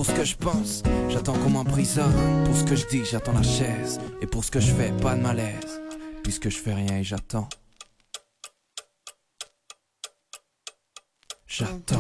pour ce que je pense, j'attends qu'on m'emprisonne. Pour ce que je dis, j'attends la chaise. Et pour ce que je fais, pas de malaise. Puisque je fais rien et j'attends. J'attends.